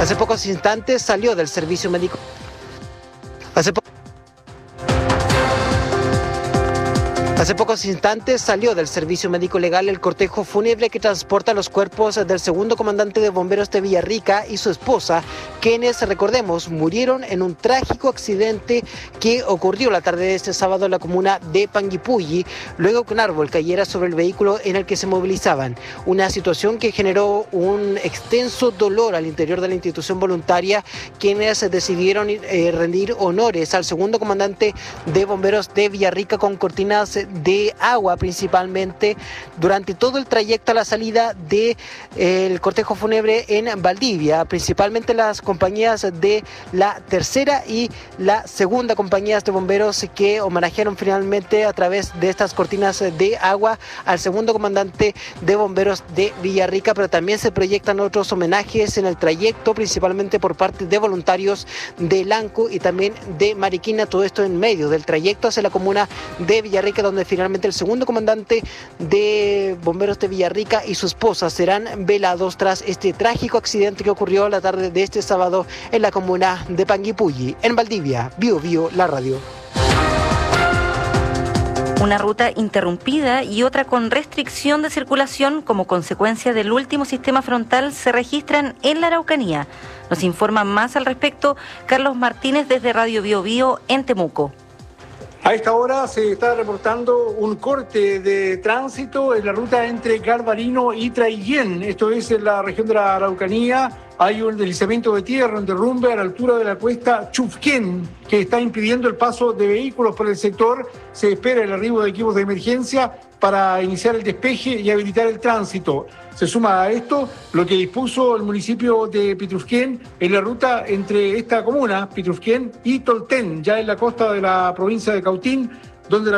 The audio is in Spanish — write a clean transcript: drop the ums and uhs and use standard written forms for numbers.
Hace pocos instantes salió del servicio médico. Hace pocos instantes salió del servicio médico legal el cortejo fúnebre que transporta los cuerpos del segundo comandante de bomberos de Villarrica y su esposa, quienes, recordemos, murieron en un trágico accidente que ocurrió la tarde de este sábado en la comuna de Panguipulli, luego que un árbol cayera sobre el vehículo en el que se movilizaban. Una situación que generó un extenso dolor al interior de la institución voluntaria, quienes decidieron rendir honores al segundo comandante de bomberos de Villarrica con cortinas de agua principalmente durante todo el trayecto a la salida del cortejo fúnebre en Valdivia, principalmente las compañías de la tercera y la segunda compañías de bomberos que homenajearon finalmente a través de estas cortinas de agua al segundo comandante de bomberos de Villarrica, pero también se proyectan otros homenajes en el trayecto, principalmente por parte de voluntarios de Lanco y también de Mariquina, todo esto en medio del trayecto hacia la comuna de Villarrica, donde finalmente el segundo comandante de bomberos de Villarrica y su esposa serán velados tras este trágico accidente que ocurrió la tarde de este sábado en la comuna de Panguipulli, en Valdivia. Bio Bio, la radio. Una ruta interrumpida y otra con restricción de circulación como consecuencia del último sistema frontal se registran en la Araucanía. Nos informa más al respecto Carlos Martínez desde Radio Bio Bio en Temuco. A esta hora se está reportando un corte de tránsito en la ruta entre Garbarino y Traiguén. Esto es en la región de la Araucanía. Hay un deslizamiento de tierra, un derrumbe a la altura de la cuesta Chufquén, que está impidiendo el paso de vehículos por el sector. Se espera el arribo de equipos de emergencia para iniciar el despeje y habilitar el tránsito. Se suma a esto lo que dispuso el municipio de Pitrufquén en la ruta entre esta comuna, Pitrufquén, y Tolten, ya en la costa de la provincia de Cautín, donde la